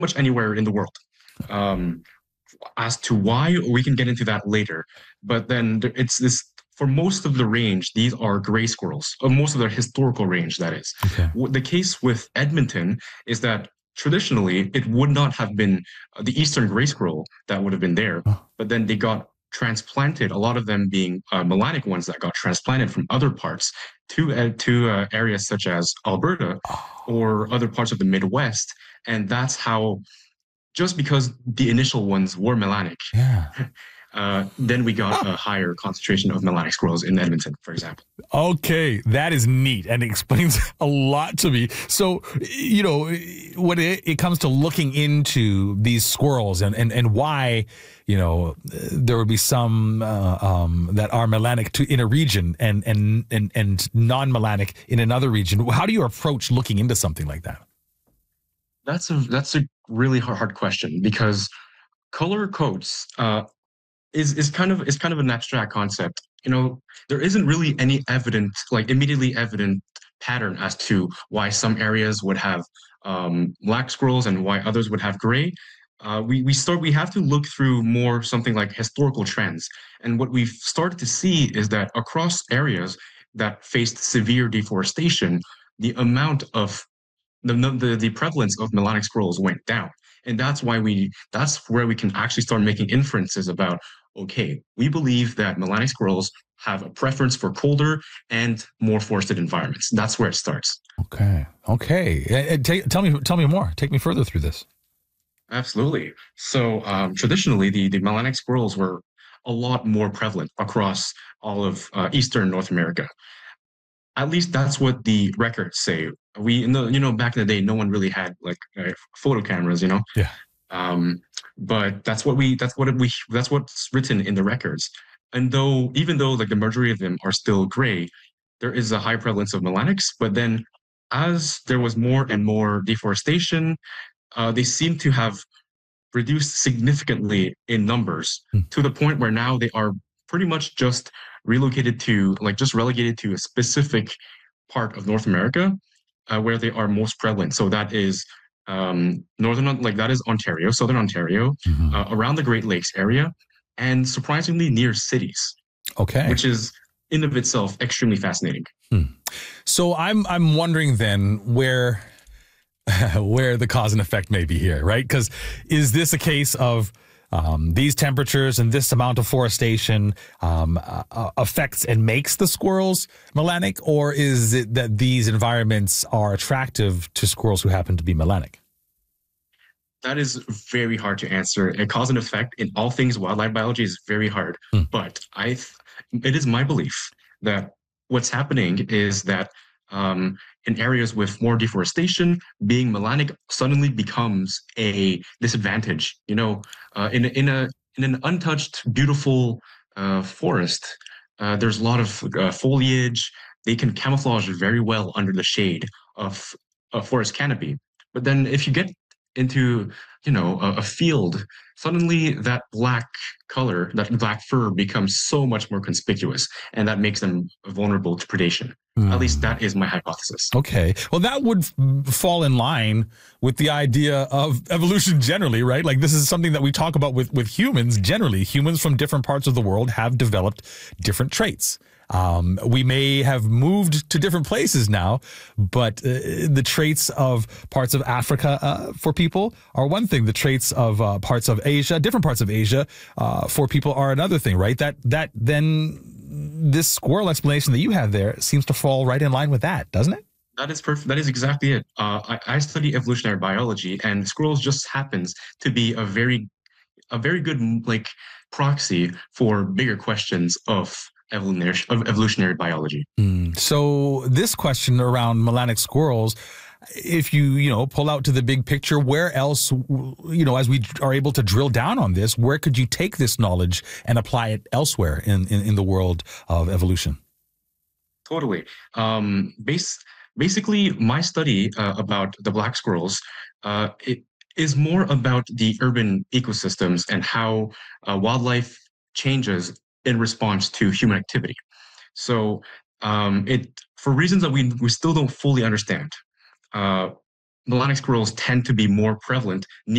much anywhere in the world. Um, as to why, we can get into that later. But then it's this for most of the range, these are gray squirrels, most of their historical range, that is. Okay. The case with Edmonton is that traditionally it would not have been the eastern gray squirrel that would have been there, Oh, but then they got transplanted, a lot of them being melanic ones that got transplanted from other parts to areas such as Alberta oh, or other parts of the Midwest. And that's how, just because the initial ones were melanic, yeah. then we got a higher concentration of melanic squirrels in Edmonton, for example. Okay, that is neat and explains a lot to me. So, when it comes to looking into these squirrels and why, there would be some that are melanic in a region and non-melanic in another region. How do you approach looking into something like that? That's a really hard question because color codes is kind of an abstract concept. There isn't really any evident, like immediately evident pattern as to why some areas would have black squirrels and why others would have gray. We have to look through more something like historical trends. And what we've started to see is that across areas that faced severe deforestation, the amount of the prevalence of melanic squirrels went down. And that's where we can actually start making inferences about, okay, we believe that melanic squirrels have a preference for colder and more forested environments. That's where it starts. Okay. Okay. Tell me more. Take me further through this. Absolutely. So traditionally, the melanic squirrels were a lot more prevalent across all of Eastern North America. At least that's what the records say. Back in the day, no one really had like photo cameras. Yeah. Um, but that's what's written in the records. And even though like the majority of them are still gray, there is a high prevalence of melanics. But then, as there was more and more deforestation, they seem to have reduced significantly in numbers Hmm. to the point where now they are pretty much just just relegated to a specific part of North America where they are most prevalent. So that is that is Ontario, Southern Ontario, Mhm. around the Great Lakes area, and surprisingly near cities, Okay. which is in of itself extremely fascinating. Hmm. So I'm wondering then where where the cause and effect may be here, right? Because is this a case of these temperatures and this amount of forestation affects and makes the squirrels melanic, or is it that these environments are attractive to squirrels who happen to be melanic? That is very hard to answer. A cause and effect in all things wildlife biology is very hard. Hmm. But it is my belief that what's happening is that in areas with more deforestation, being melanic suddenly becomes a disadvantage. In an untouched, beautiful forest, there's a lot of foliage. They can camouflage very well under the shade of a forest canopy. But then if you get into a field, suddenly that black color, that black fur becomes so much more conspicuous, and that makes them vulnerable to predation. At least Hmm. that is my hypothesis. Okay. Well, that would fall in line with the idea of evolution generally, right? Like this is something that we talk about with humans generally. Humans from different parts of the world have developed different traits. We may have moved to different places now, but the traits of parts of Africa for people are one thing. The traits of parts of Asia, different parts of Asia for people are another thing, right? That then this squirrel explanation that you have there seems to fall right in line with that, doesn't it? That is perfect. That is exactly it. I study evolutionary biology, and squirrels just happens to be a very good like proxy for bigger questions of evolutionary biology. So this question around melanic squirrels, if you pull out to the big picture, where else, as we are able to drill down on this, where could you take this knowledge and apply it elsewhere in the world of evolution? Totally. Basically, my study about the black squirrels, it is more about the urban ecosystems and how wildlife changes in response to human activity. So, it for reasons that we still don't fully understand, uh, melanic squirrels tend to be more prevalent